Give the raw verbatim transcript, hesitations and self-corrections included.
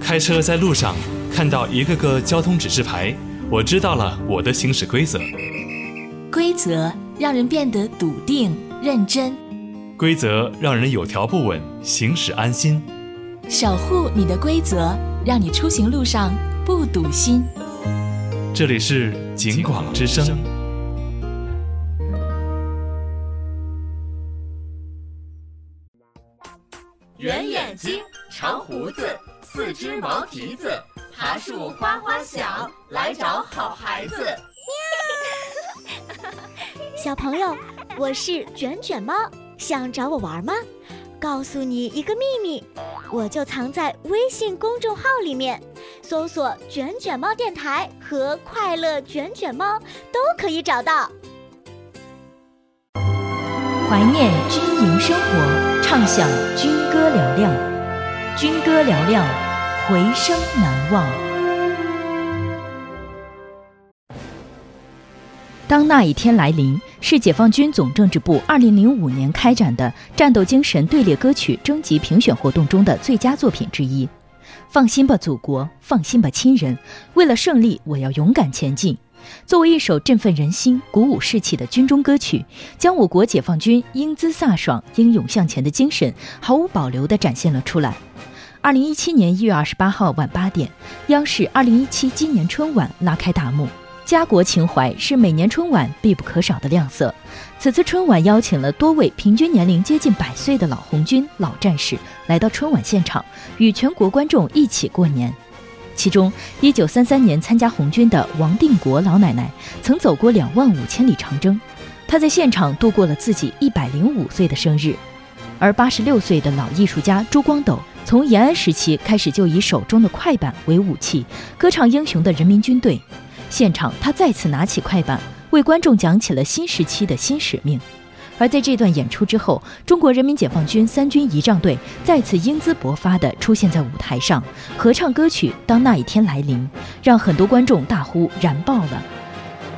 开车在路上看到一个个交通指示牌，我知道了我的行驶规则。 规则让人变得笃定认真， 规则让人有条不紊，行驶安心。 守护你的规则，让你出行路上不堵心。 这里是警广之声。 圆眼睛，长胡子，四只毛蹄子，爬树哗哗响，来找好孩子。 小朋友，我是卷卷猫，想找我玩吗？告诉你一个秘密，我就藏在微信公众号里面，搜索卷卷猫电台和快乐卷卷猫都可以找到。 怀念军营生活，畅享军歌嘹亮，军歌嘹亮，回声难忘。当那一天来临，是解放军总政治部二零零五年开展的战斗精神队列歌曲征集评选活动中的最佳作品之一。放心吧祖国，放心吧亲人，为了胜利我要勇敢前进。作为一首振奋人心、鼓舞士气的军中歌曲，将我国解放军英姿飒爽、英勇向前的精神毫无保留地展现了出来。二零一七年一月二十八号晚八点，央视二零一七今年春晚拉开大幕。家国情怀是每年春晚必不可少的亮色。此次春晚邀请了多位平均年龄接近百岁的老红军、老战士来到春晚现场，与全国观众一起过年。其中一九三三年参加红军的王定国老奶奶曾走过两万五千里长征，她在现场度过了自己一百零五岁的生日。而八十六岁的老艺术家朱光斗从延安时期开始就以手中的快板为武器，歌唱英雄的人民军队。现场他再次拿起快板，为观众讲起了新时期的新使命。而在这段演出之后，中国人民解放军三军仪仗队再次英姿勃发地出现在舞台上，合唱歌曲《当那一天来临》，让很多观众大呼燃爆了。